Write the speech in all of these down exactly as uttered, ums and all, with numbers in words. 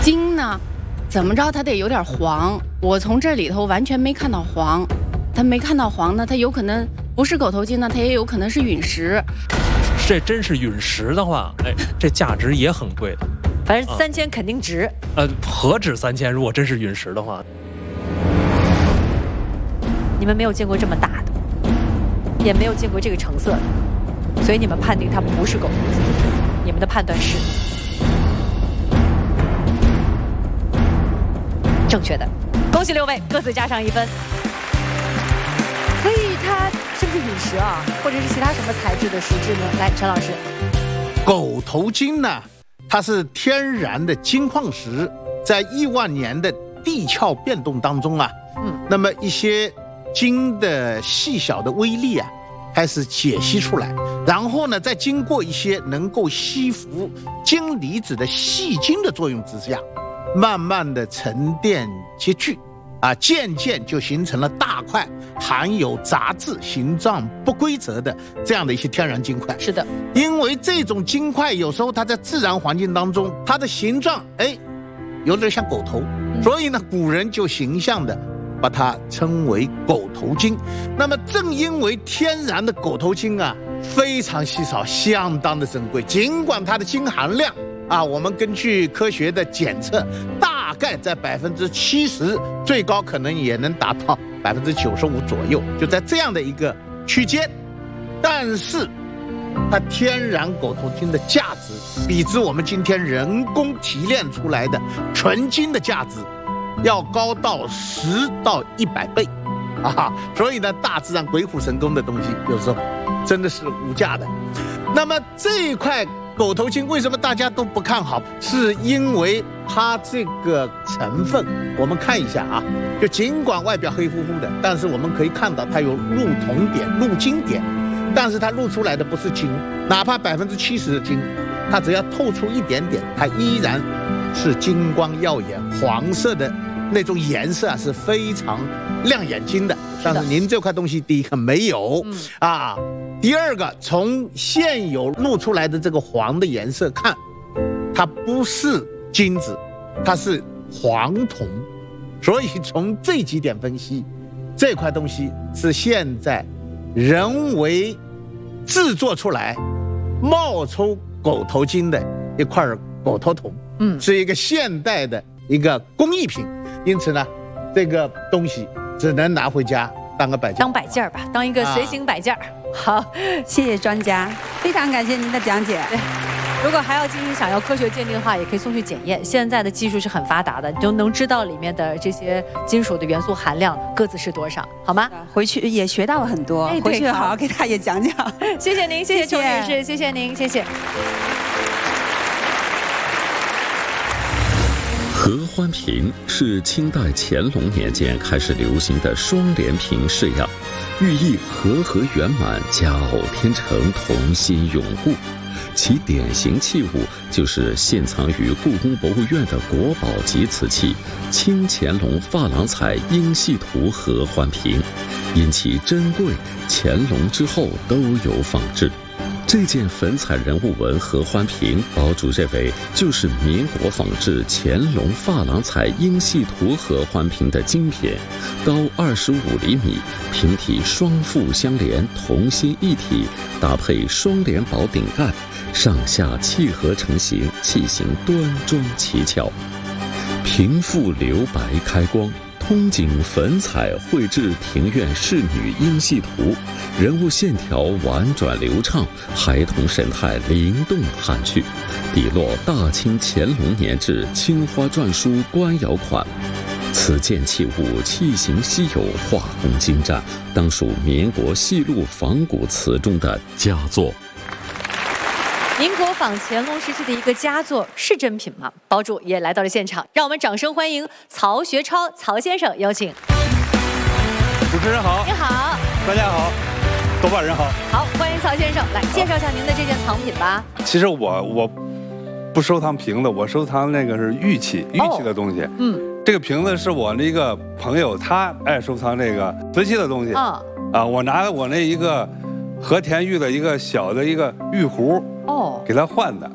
金呢，怎么着它得有点黄，我从这里头完全没看到黄，它没看到黄呢，它有可能不是狗头金呢，它也有可能是陨石。 这真是陨石的话，哎，这价值也很贵的。 反正三千肯定值。 呃，何止三千？如果真是陨石的话， 你们没有见过这么大的，也没有见过这个成色的，所以你们判定它不是狗头金。你们的判断是正确的，恭喜六位，各自加上一分。所以它是不是陨石啊，或者是其他什么材质的石质呢？来，陈老师。 狗头金呢，它是天然的金矿石，在亿万年的地壳变动当中啊，嗯，那么一些金的细小的微粒啊，开始解析出来，然后呢，再经过一些能够吸附金离子的细晶的作用之下，慢慢的沉淀结聚，啊，渐渐就形成了大块含有杂质、形状不规则的这样的一些天然金块。 是的， 因为这种金块有时候它在自然环境当中，它的形状哎，有点像狗头，所以呢，古人就形象的把它称为狗头金。那么正因为天然的狗头金啊，非常稀少，相当的珍贵，尽管它的金含量啊，我们根据科学的检测，大概在百分之七十，最高可能也能达到百分之九十五左右，就在这样的一个区间。但是，它天然狗头金的价值，比之我们今天人工提炼出来的纯金的价值，要高到十到一百倍，啊！所以呢，大自然鬼斧神工的东西，有时候真的是无价的。那么这一块狗头金为什么大家都不看好？是因为它这个成分，我们看一下啊，就尽管外表黑乎乎的，但是我们可以看到它有露铜点、露金点，但是它露出来的不是金，哪怕百分之七十的金，它只要透出一点点，它依然是金光耀眼，黄色的那种颜色啊是非常亮眼睛的。但是您这块东西，第一个没有、嗯、啊。第二个，从现有露出来的这个黄的颜色看，它不是金子，它是黄铜。所以从这几点分析，这块东西是现在人为制作出来冒出狗头金的一块狗头铜，嗯，是一个现代的一个工艺品。因此呢，这个东西只能拿回家当个摆件， 当摆件吧，当一个随行摆件、啊。好， 谢谢专家，非常感谢您的讲解。 如果还要进行想要科学鉴定的话，也可以送去检验。现在的技术是很发达的，你就能知道里面的这些金属的元素含量各自是多少，好吗？ 回去也学到了很多，哎、回去好好给大爷讲讲。 谢谢您，谢谢邱女士，谢谢您，谢谢。 合欢瓶是清代乾隆年间开始流行的双联瓶式样，寓意和合圆满、佳偶天成、同心永固。其典型器物就是现藏于故宫博物院的国宝级瓷器清乾隆珐琅彩英系图合欢瓶，因其珍贵，乾隆之后都有仿制。这件粉彩人物纹合欢瓶，堡主认为就是民国仿制乾隆珐琅彩英系图合欢瓶的精品，高二十五厘米，瓶体双腹相连，同心一体，搭配双联宝顶盖，上下契合成型，器型端庄奇巧，瓶腹留白开光。通景粉彩绘制庭院仕女英系图，人物线条婉转流畅，孩童神态灵动含蓄，底落大清乾隆年制青花篆书官窑款。此件器物器型稀有，画工精湛，当属民国细录仿古瓷中的佳作。 民国仿乾隆时期的一个佳作，是真品吗？堡主也来到了现场，让我们掌声欢迎曹学超曹先生，有请。 主持人好， 你好， 大家好，多半人好。 好，欢迎曹先生，来介绍一下您的这件藏品吧。 其实我我不收藏瓶子，我收藏那个是玉器，玉器的东西。哦、嗯，这个瓶子是我那个朋友，他爱收藏这个瓷器的东西。啊、哦、啊，我拿我那一个和田玉的一个小的一个玉壶。哦，给他换的，嗯，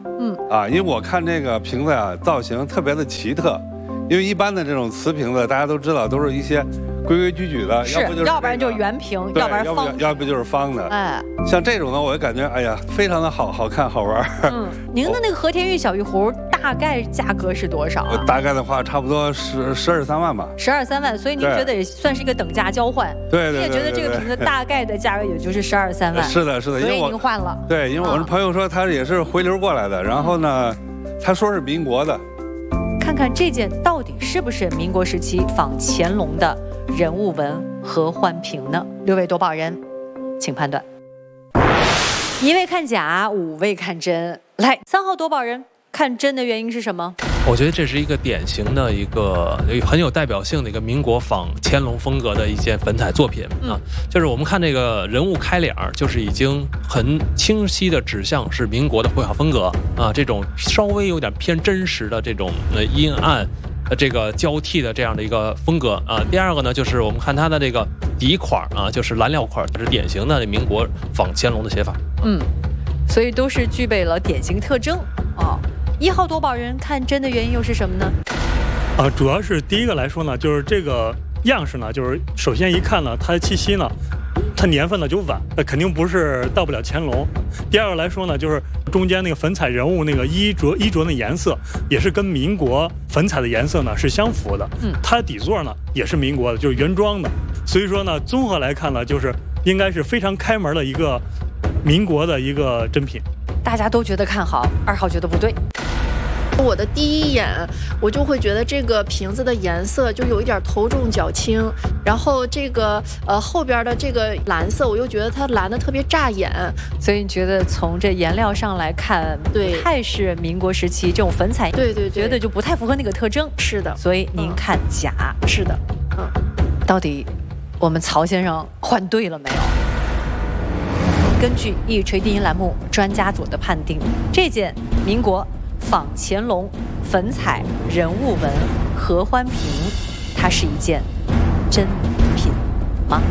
啊，因为我看这个瓶子啊，造型特别的奇特，因为一般的这种瓷瓶子，大家都知道都是一些规规矩矩的， 是， 要不就是、 要不然就是圆瓶，要不然方瓶， 要不就要不就是方的。 哎， 像这种呢，我就感觉哎呀，非常的好好看好玩。 嗯，您的那个和田玉小玉壶大概价格是多少啊？ 大概的话，差不多十十二三万吧。 十二三万，所以您觉得也算是一个等价交换。 对对对， 你也觉得这个瓶子大概的价格也就是十二三万。 是的，是的， 所以您换了。 对，因为我的朋友说他也是回流过来的，然后呢，他说是民国的。 看看这件到底是不是民国时期仿乾隆的人物纹合欢瓶呢？六位夺宝人，请判断。一位看假，五位看真。来，三号夺宝人看真的原因是什么？ 我觉得这是一个典型的一个很有代表性的一个民国仿乾隆风格的一件粉彩作品啊，嗯、就是我们看这个人物开脸，就是已经很清晰的指向是民国的绘画风格啊，这种稍微有点偏真实的这种呃阴暗。这个交替的这样的一个风格啊，第二个呢，就是我们看它的这个底款啊，就是蓝料款，这是典型的民国仿乾隆的写法。 嗯，所以都是具备了典型特征啊。一号夺宝人看真的原因又是什么呢？ 啊，主要是第一个来说呢，就是这个样式呢，就是首先一看呢，它的气息呢，它年份呢就晚，那肯定不是到不了乾隆。第二个来说呢，就是中间那个粉彩人物那个衣着衣着的颜色，也是跟民国粉彩的颜色呢是相符的。嗯，它的底座呢也是民国的，就是原装的。所以说呢，综合来看呢，就是应该是非常开门的一个民国的一个珍品。 大家都觉得看好，二号觉得不对。 我的第一眼，我就会觉得这个瓶子的颜色就有一点头重脚轻，然后这个呃后边的这个蓝色，我又觉得它蓝的特别扎眼， 所以你觉得从这颜料上来看， 对， 不太是民国时期这种粉彩， 对对对， 觉得就不太符合那个特征。 是的， 所以您看假， 嗯、是的， 嗯，到底我们曹先生换对了没有？根据一锤定音栏目专家组的判定，这件民国仿乾隆粉彩人物纹合欢瓶，它是一件真品吗？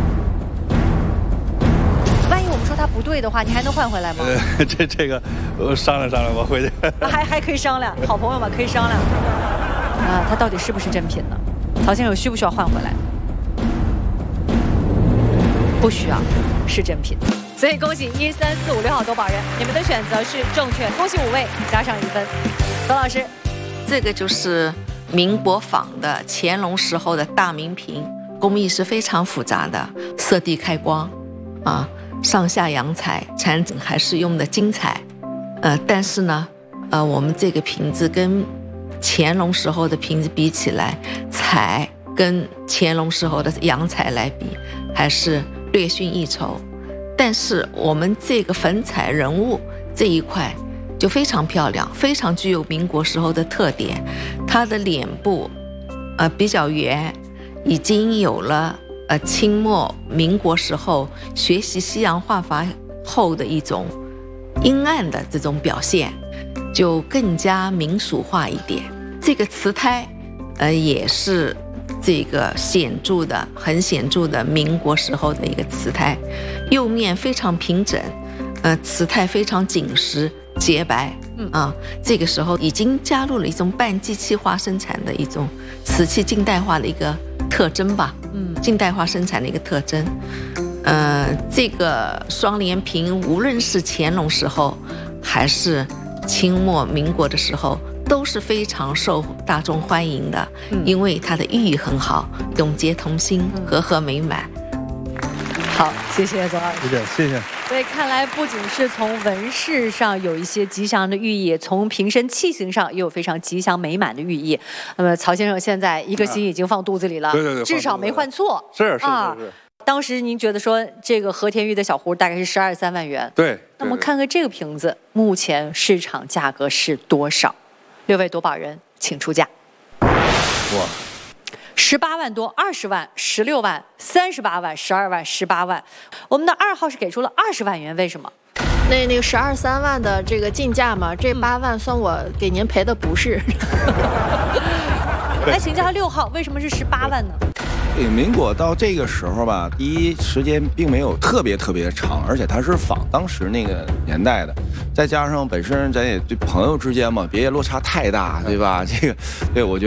万一我们说它不对的话，你还能换回来吗？ 呃，这这个我商量商量，我回去。 还还可以商量，好朋友们可以商量。啊，它到底是不是真品呢？曹先生需不需要换回来？不需要，是真品。所以恭喜一三四五六号夺宝人，你们的选择是正确，恭喜五位加上一分。何老师， 这个就是民国仿的乾隆时候的大明瓶，工艺是非常复杂的，色地开光，啊，上下阳彩，产还是用的金彩，呃，但是呢，呃，我们这个瓶子跟乾隆时候的瓶子比起来，彩跟乾隆时候的阳彩来比，还是略逊一筹。但是我们这个粉彩人物这一块就非常漂亮，非常具有民国时候的特点。他的脸部，呃，比较圆，已经有了呃清末民国时候学习西洋画法后的一种阴暗的这种表现，就更加民俗化一点。这个瓷胎，呃，也是这个显著的、很显著的民国时候的一个瓷胎，釉面非常平整，呃，瓷胎非常紧实洁白，嗯啊，这个时候已经加入了一种半机器化生产的一种瓷器近代化的一个特征吧，嗯，近代化生产的一个特征。呃，这个双联瓶无论是乾隆时候还是清末民国的时候，都是非常受大众欢迎的，嗯、因为它的寓意很好，永结同心，嗯、和和美满。 好，谢谢左老师， 谢谢谢谢。 所以看来，不仅是从纹饰上有一些吉祥的寓意，从瓶身器型上也有非常吉祥美满的寓意。那么曹先生现在一个心已经放肚子里了， 对对对， 至少没换错。 是是是是。 啊当时您觉得说这个和田玉的小壶大概是十二三万元， 对。对那么看看这个瓶子目前市场价格是多少？六位夺宝人请出价。 哇， 十八万多，二十万，十六万，三十八万，十二万，十八万。我们的二号是给出了二十万元，为什么？ 那那个十二三万的这个进价嘛，这八万算我给您赔的不是。 来请教六号，为什么是十八万呢？ 对，民国到这个时候吧，第一时间并没有特别特别长，而且它是仿当时那个年代的，再加上本身咱也对朋友之间嘛，别落差太大，对吧？这个，对我觉得。